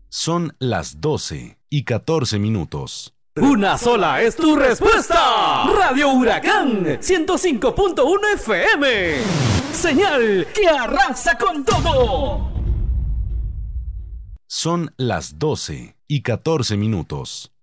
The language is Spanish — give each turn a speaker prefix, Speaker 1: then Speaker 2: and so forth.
Speaker 1: Son las 12:14.
Speaker 2: Una sola es tu respuesta. Radio Huracán 105.1 FM. Señal que arrasa con todo.
Speaker 1: Son las 12:14.